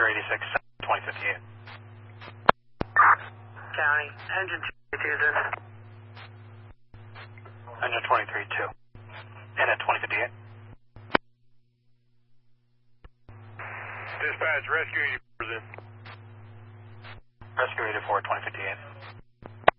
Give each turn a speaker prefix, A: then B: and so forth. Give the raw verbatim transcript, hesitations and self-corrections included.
A: Roger eighty-six, twenty fifty-eight.
B: County, engine twenty-two, then.
A: Engine twenty-three two. And at twenty fifty-eight.
C: Dispatch, rescue eighty-four is in.
A: Rescue eighty-four, twenty fifty-eight.